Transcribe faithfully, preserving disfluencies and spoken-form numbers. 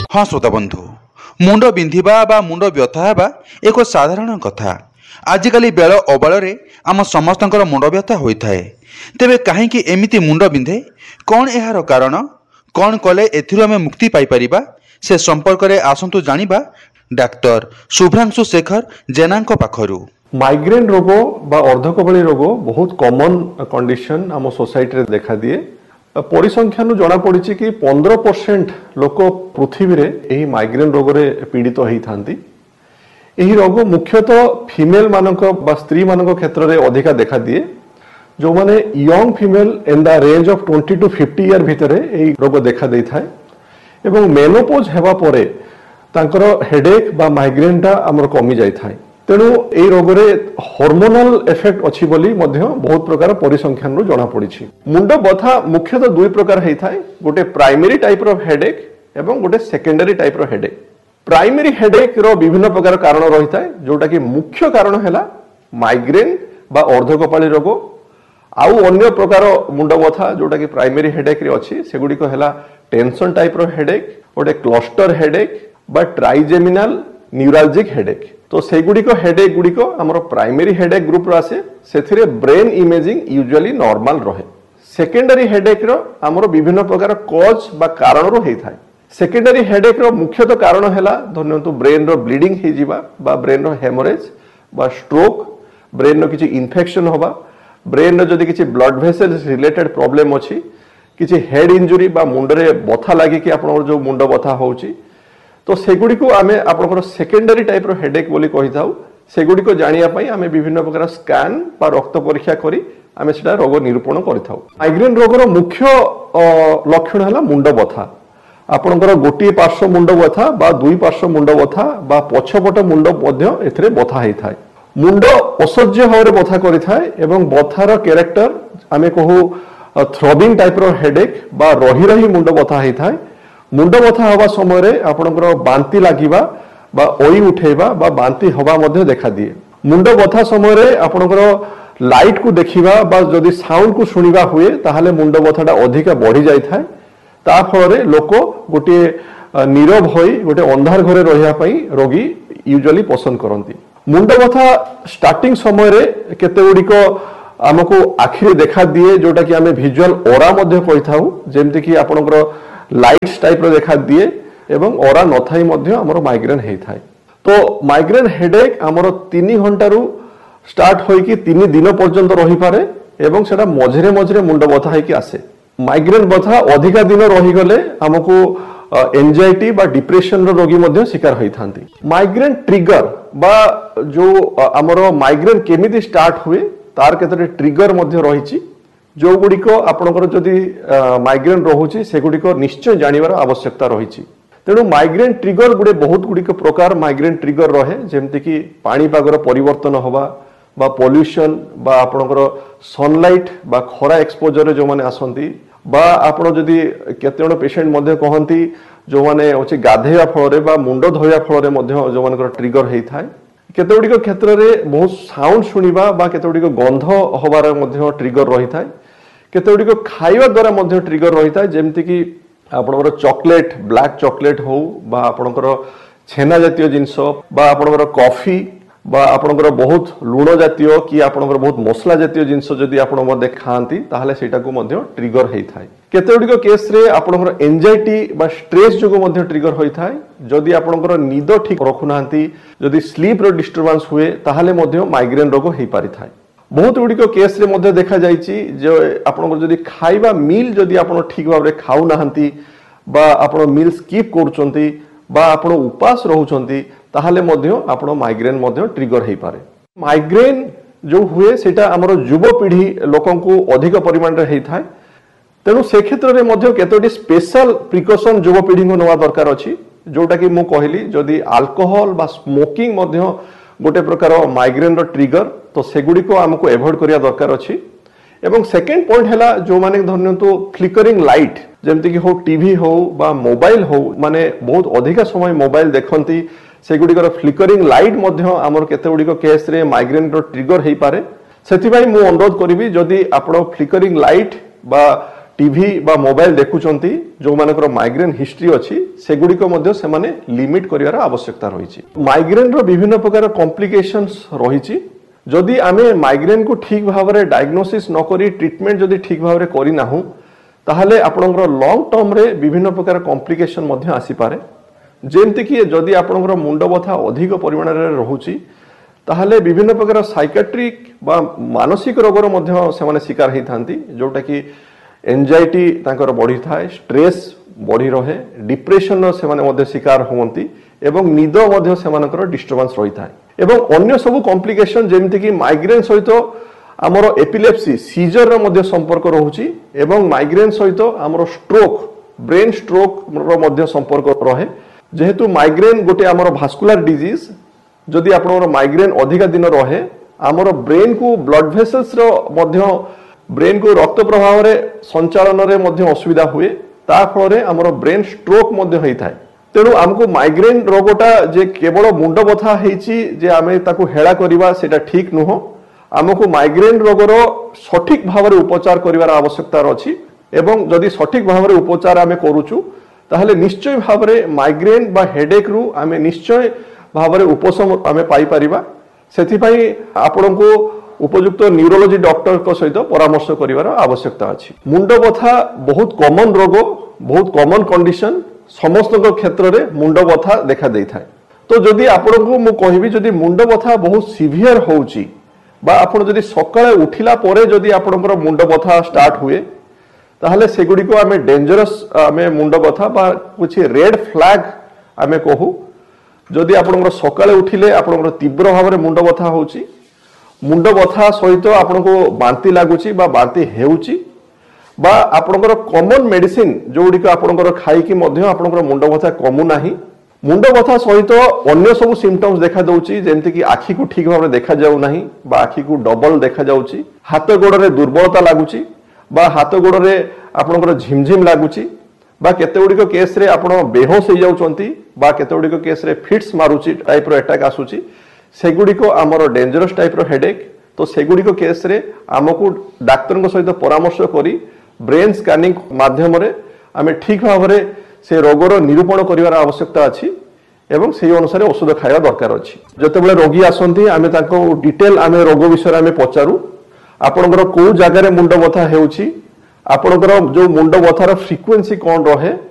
हाँ श्रोता बंधु, मुंड बिंधिबा बा मुंड व्यथा हेबा एक साधारण कथा। आजिकाली बेल अबाଳରେ आम समस्तଙ୍କର मुंड व्यथा होइथाए। तेबे काहेकि एमिति मुंड बिंधे, कौन एहार कारण, कौन कले एथिरु आमे मुक्ति पाई परिबा, से संपर्क रे आसंतु जानिबा डाक्टर शुभ्रांशु शेखर जेनाଙ୍କ पाखरु। माइग्रेन रोग बा अर्धकपाळी रोग बहुत कॉमन कंडीशन आम सोसाइटी रे देखा दिए। परिसंख्यानु जना पड़ी कि पंद्रह परसेंट लोक पृथ्वी रे एही माइग्रेन रोग रे पीड़ित होई थांती। एही रोग मुख्यतः फीमेल मानक बा स्त्री मानक क्षेत्र रे अधिका देखा दिए। जो माने young female in the range of twenty two fifty year भितर एही रोग देखा देई थाए एवं मेनोपोज हेबा परे तांकर हेडेक बा माइग्रेन टा हमर कमी जाई थाए। तेणु ए रोग रे हार्मोनल इफेक्ट अछि बोली मध्य बहुत प्रकार परिसंख्यान रो जना पड़ी छी। मुंड बथा मुख्यतः दुई प्रकार हेई थाए, गोटे प्राइमरी टाइप रो हेडेक एवं गोटे सेकेंडरी टाइप रो हेडेक। प्राइमरी हेडेक रो विभिन्न प्रकार कारण रही थाए, जोटा कि मुख्य कारण हैला माइग्रेन बा अर्धकपाळी रोग। आउ अन्य प्रकार मुंड बथा जोटा कि प्राइमरी हेडेक रे अछि सेगुडी को हैला टेंशन टाइप रो हेडेक, गोटे क्लस्टर हेडेक बा ट्राइजेमिनल न्यूरालजिक हेडेक। तो सेगुडी को हेडेक गुडी को हमर प्राइमरी हेडेक ग्रुप रो आसे, सेथिरे ब्रेन इमेजिंग यूजुअली नॉर्मल रहे। सेकेंडरी हेडेक रो हमर विभिन्न प्रकार कॉज बा कारण रो हेई थाए। सेकेंडरी हेडेक रो मुख्यतः कारण हैला धन्यतु ब्रेन रो ब्लीडिंग हे जिबा बा ब्रेन रो हेमोरेज बा स्ट्रोक, ब्रेन रो किछि इन्फेक्शन होबा, ब्रेन रो जदि किछि ब्लड वेसल्स रिलेटेड प्रॉब्लम अछि, किछि हेड इंजुरी बा मुंड रे बथा लागि कि आपन जो मुंड बथा होउची, तो सेगुडी को आमे आपनकर सेकेंडरी टाइप रो हेडेक बोली कहि थाउ। सेगुडी को जानिया पई आमे विभिन्न प्रकार स्कैन बा रक्त परीक्षा करी आमे सेटा रोग निरूपण करि थाउ। माइग्रेन रोग रो मुख्य लक्षण हला मुंड बथा। आपनकर गोटी पार्श्व मुंड बथा बा दुई पार्श्व मुंड बथा बा पछपट मुंड मध्य एथरे बथा हेई थाए। मुंड असह्य भाव बथा करि थाए एवं बथार कैरेक्टर आमे कहू थ्रबिंग टाइप रो हेडेक बा रही रही मुंड बथा हेई थाए। मुंड बथा हवा समय रे आपनकर बांती लागिबा बा ओई उठेबा बा बांती हवा मध्य देखा दिए। मुंड बथा समय रे आपनकर लाइट को देखिबा बा जदि साउंड को सुनिबा हुए ताहाले मुंड बथाटा अधिक बढ़ी जाय थाए। ता फल रे लोक गोटे नीरव होई गोटे अंधार घरे रहिया पई रोगी यूजुअली पसंद करंती। मुंड बथा स्टार्टिंग समय रे केते गुडी को हमको आखिरे देखा दिए, जोटा कि आमे विजुअल ओरा मध्य कहि थाउ, जेमति कि आपनकर लाइट्स टाइप रो देखा दिए एवं ओरा नथाई मध्य हमर माइग्रेन हेई थाए। तो माइग्रेन हेडेक हमर तीन घंटा रु स्टार्ट होई कि तीन दिन पर्यंत रही पारे एवं सेटा मझरे मझरे मुंड बथा हेई कि आसे। माइग्रेन बथा अधिका दिन रही गले हमको एंजाइटी बा डिप्रेशन रो रोगी मध्य शिकार होई थांती। माइग्रेन ट्रिगर बा जो हमर माइग्रेन केमिति स्टार्ट हुए तार केतरे ट्रिगर मध्य रहिछि, जो गुडी को आपनकर जदि माइग्रेन रहुछि से गुडी को निश्चय जानिबार आवश्यकता रहिछि। तेणु माइग्रेन ट्रिगर गुडे बहुत गुडी को प्रकार माइग्रेन ट्रिगर रहे, जेमति कि पानी पागर परिवर्तन होबा बा पोल्यूशन बा आपनकर सनलाइट बा खरा एक्सपोजर रे जो माने आसंती बा आपण जदि केते जण पेशेंट मध्य कहंती जो माने होछि गाधेया फल रे बा मुंड धोया फल रे मध्य जो मानकर ट्रिगर हेई थाए। केते गुडी को क्षेत्र रे बहुत साउंड सुनिबा बा केते गुडी को गंध होबार मध्य ट्रिगर रही थाए। केते गुडी को खाइबा द्वारा मध्य ट्रिगर रही थाए, जेमति कि आपनकर चॉकलेट ब्लैक चॉकलेट हो बा आपनकर छेना जातीय जिंस बा आपनकर कॉफी बा आपनकर बहुत लुण जातीय कि आपनकर बहुत मसला जातीय जिंस जदि आपण मध्य खांती ताहाले सेटा को मध्य ट्रिगर हेई थाए। केते गुडी को केस रे आपनकर एंजाइटी बा स्ट्रेस जो मध्य ट्रिगर होई थाए। जदि आपनकर निद ठीक रखु नांती, जदि स्लीप रो डिस्टरबेंस हुए ताहाले मध्य माइग्रेन रोग हेई पारि थाए। बहुत गुडी को केस रे मध्य देखा जायछि जो आपनकर जदि खाइबा मील जदि आपण ठीक भाबरे खाउ नाहंती बा आपण मील स्किप करचंती बा आपण उपास रहउचंती ताहाले मध्य आपण माइग्रेन मध्य ट्रिगर हेई पारे। माइग्रेन जो हुए सेटा हमर युवा पीढ़ी लोकन को अधिक परिमाण रे हेई थाए। तेणु से क्षेत्र रे मध्य केतोटी स्पेशल प्रिकॉशन युवा पीढ़ी को नवा दरकार अछि, जोटा कि मु कहली जदि अल्कोहल बा स्मोकिंग मध्य गोटे प्रकार माइग्रेन रो ट्रिगर, तो सेगुडी को हमको एवॉइड करिया दरकार अछि। एवं सेकेंड पॉइंट हैला जो माने धन्यतु फ्लिकरिंग लाइट जेमति कि हो टीवी हो बा मोबाइल हो, माने बहुत अधिक समय मोबाइल देखंती, सेगुडी को फ्लिकरिंग लाइट मध्य हमर केते गुडी को केस रे माइग्रेन रो ट्रिगर हेई पारे। सेति भाई मु अनुरोध करिवि जदि आपण फ्लिकरिंग लाइट बा टीवी बा मोबाइल देखुचंती जो मानकर माइग्रेन हिस्ट्री अछि सेगुडी को मध्य से माने लिमिट करिवार आवश्यकता रहिछि। माइग्रेन रो विभिन्न प्रकार कॉम्प्लिकेशंस रहिछि। जदि आमे माइग्रेन को ठीक भाव में डायग्नोसिस न करी ट्रीटमेंट जदि ठीक भाव में करी नाहु ताहले आपनकर लॉन्ग टर्म रे विभिन्न प्रकार कॉम्प्लिकेशन मध्य आसी पारे। जेमति कि जदि आपनकर मुंड बथा अधिक परिमाण रे रहुछि ताहले विभिन्न प्रकार साइकेट्रिक बा मानसिक रोगर मध्य से माने शिकार हेई थांती, जोटा कि एंजाइटी तांकर बढ़ी थाए, स्ट्रेस बढ़ी रहे, डिप्रेशन से माने मध्य शिकार होवंती एवं निद मध्य से मानकर डिस्टर्बेंस रही थाए। एवं अन्य सब कॉम्प्लिकेशन जेमति कि माइग्रेन सहित आमर एपिलेप्सी सीजर रो मध्य संपर्क रहुछि एवं माइग्रेन सहित आमर स्ट्रोक ब्रेन स्ट्रोक रो मध्य संपर्क रहे। जेहेतु माइग्रेन गोटे आमर भास्कुलर डिजीज, जदि आपनकर माइग्रेन अधिक दिन रहे आमर ब्रेन को ब्लड वेसल्स रो मध्य ब्रेन को रक्त प्रवाह रे संचालन रे मध्य असुविधा हुए, ता फଳରେ आमर ब्रेन स्ट्रोक मध्य होई थाए। तेणु आमको माइग्रेन रोगटा जे केवल मुंड बथा हेछि जे आमे ताकू हेळा करिवा सेटा ठीक नुह। आमको माइग्रेन रोगर सठिक भाव में उपचार करिवार आवश्यकता अछि एवं जदि सठिक भाव में उपचार आमे करूछु ताहले निश्चय भाव में माइग्रेन बा हेडेक रु आमे निश्चय भाव में उपशम आमे पाई परिबा। सेथि पई आपनको उपयुक्त न्यूरोलॉजी डॉक्टर को सहित परामर्श करिवार आवश्यकता अछि। मुंड बथा बहुत कॉमन रोग, बहुत कॉमन कंडीशन, समस्त क्षेत्र में मुंड बथा देखा देई थाए। तो जदि आपनको मु कहबी जदि मुंड बथा बहुत सिवियर होउची बा आपण जदि सकाळे उठिला परे जदि आपणकर मुंड बथा स्टार्ट हुए ताहले सेगुडी को आमे डेंजरस आमे मुंड बथा बा कुछ रेड फ्लैग आमे कहू। जदि आपणकर सकाळे उठिले आपणकर तीव्र भाव में मुंड बथा होउची, मुंड बथा सहित आपनको बांती लागुची बा बांती हेउची बा आपणकर कॉमन मेडिसिन जोड़ी को आपणकर खाई कि मध्य आपणकर मुंड बथा कमु नाही, मुंड बथा सहित अन्य सब सिम्पटम्स देखा दउची जेमति कि आखी को ठीक भाव में देखा जाउ नाही बा आखी को डबल देखा जाउची, हाथ गोड़ रे दुर्बलता लागुची बा हाथ गोड़ रे आपणकर झिमझिम लागुची बा केते गुडी को केस रे आपण बेहोश हो जाउचंती बा केते गुडी को केस रे फिट्स मारुची टाइप रो अटैक आसुची, सेगुडी को आमर डेंजरस टाइप रो हेडेक। तो सेगुडी को केस रे आमको डाक्टर को सहित परामर्श करी ब्रेन स्कैनिंग माध्यम रे आमे ठीक भाव रे से रोगर निरूपण करिवार आवश्यकता अछि एवं सेही अनुसार औषध खाଇବା दरकार अछि। जतेबेले रोगी आसंती आमे ताको डिटेल आमे रोग विषय आमे पचारू, आपनकर को जगह रे मुंड बथा हेउची, आपनकर जो मुंड बथार फ्रिक्वेंसी कोन रहे